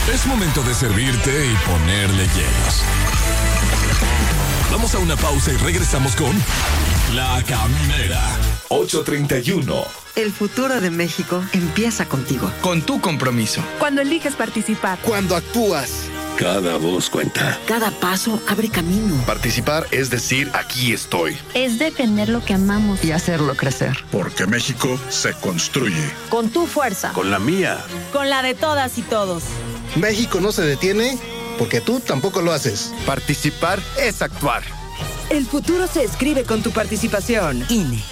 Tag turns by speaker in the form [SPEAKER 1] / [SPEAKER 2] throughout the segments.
[SPEAKER 1] Es momento de servirte y ponerle hielos. Vamos a una pausa y regresamos con La Caminera. 8:31.
[SPEAKER 2] El futuro de México empieza contigo.
[SPEAKER 3] Con tu compromiso.
[SPEAKER 4] Cuando eliges participar.
[SPEAKER 5] Cuando actúas.
[SPEAKER 1] Cada voz cuenta.
[SPEAKER 2] Cada paso abre camino.
[SPEAKER 5] Participar es decir, aquí estoy.
[SPEAKER 6] Es defender lo que amamos.
[SPEAKER 2] Y hacerlo crecer.
[SPEAKER 7] Porque México se construye.
[SPEAKER 4] Con tu fuerza.
[SPEAKER 1] Con la mía.
[SPEAKER 4] Con la de todas y todos.
[SPEAKER 8] México no se detiene porque tú tampoco lo haces.
[SPEAKER 5] Participar es actuar.
[SPEAKER 4] El futuro se escribe con tu participación. INE.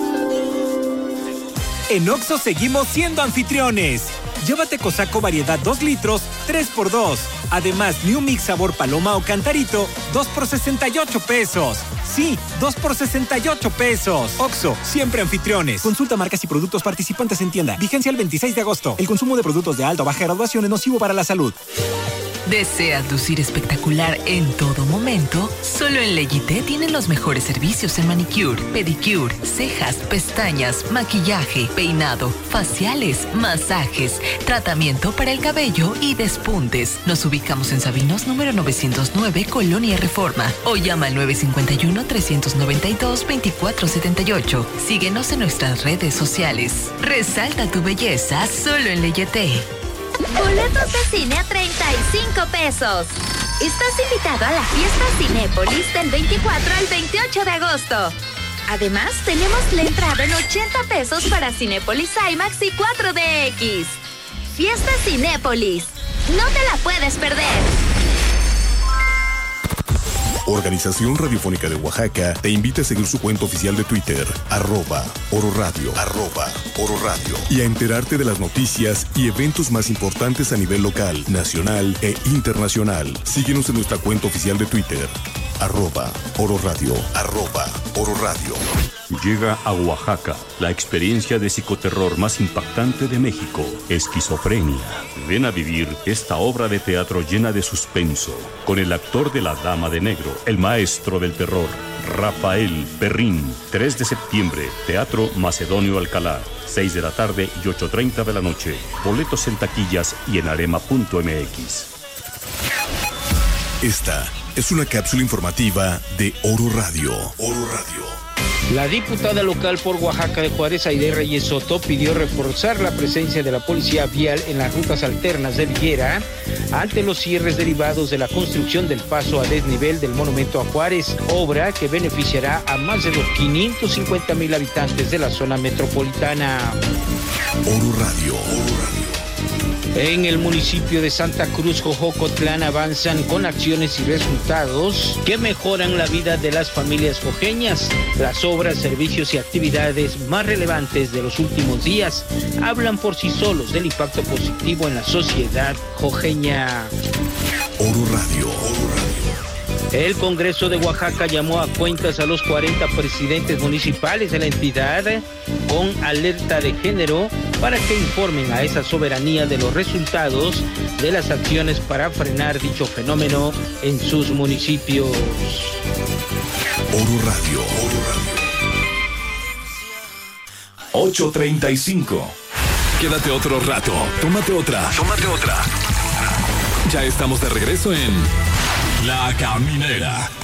[SPEAKER 9] En Oxxo seguimos siendo anfitriones. Llévate Cosaco variedad 2 litros, 3x2. Además, New Mix sabor paloma o cantarito, 2 por 68 pesos. Sí, 2 por 68 pesos. Oxxo, siempre anfitriones. Consulta marcas y productos participantes en tienda. Vigencia el 26 de agosto. El consumo de productos de alta o baja graduación es nocivo para la salud.
[SPEAKER 10] ¿Deseas lucir espectacular en todo momento? Solo en Legité tienen los mejores servicios en manicure, pedicure, cejas, pestañas, maquillaje, peinado, faciales, masajes, tratamiento para el cabello y despuntes. Nos ubicamos en Sabinos número 909, Colonia Reforma, o llama al 951-392-2478. Síguenos en nuestras redes sociales. Resalta tu belleza solo en Legité.
[SPEAKER 6] Boletos de cine a 35 pesos. Estás invitado a la fiesta Cinépolis del 24 al 28 de agosto. Además, tenemos la entrada en 80 pesos para Cinépolis IMAX y 4DX. Fiesta Cinépolis. No te la puedes perder.
[SPEAKER 11] Organización Radiofónica de Oaxaca te invita a seguir su cuenta oficial de Twitter, @Oro Radio, @Oro Radio, y a enterarte de las noticias y eventos más importantes a nivel local, nacional e internacional. Síguenos en nuestra cuenta oficial de Twitter, @Oro Radio, @Oro Radio.
[SPEAKER 12] Llega a Oaxaca la experiencia de psicoterror más impactante de México, Esquizofrenia. Ven a vivir esta obra de teatro llena de suspenso, con el actor de La Dama de Negro, el maestro del terror, Rafael Perrín. 3 de septiembre, Teatro Macedonio Alcalá, 6 de la tarde y 8:30 de la noche. Boletos en taquillas y en arema.mx.
[SPEAKER 11] Esta es una cápsula informativa de Oro Radio. Oro Radio.
[SPEAKER 13] La diputada local por Oaxaca de Juárez, Aide Reyes Soto, pidió reforzar la presencia de la policía vial en las rutas alternas de Villera ante los cierres derivados de la construcción del paso a desnivel del monumento a Juárez, obra que beneficiará a más de los 550,000 habitantes de la zona metropolitana.
[SPEAKER 11] Oro Radio. Oro Radio.
[SPEAKER 13] En el municipio de Santa Cruz, Jojocotlán, avanzan con acciones y resultados que mejoran la vida de las familias jojeñas. Las obras, servicios y actividades más relevantes de los últimos días hablan por sí solos del impacto positivo en la sociedad jojeña.
[SPEAKER 11] Oro Radio. Oro Radio.
[SPEAKER 13] El Congreso de Oaxaca llamó a cuentas a los 40 presidentes municipales de la entidad con alerta de género para que informen a esa soberanía de los resultados de las acciones para frenar dicho fenómeno en sus municipios.
[SPEAKER 11] Oro Radio. Oro Radio.
[SPEAKER 1] 8:35. Quédate otro rato. Tómate otra. Ya estamos de regreso en La Caminera.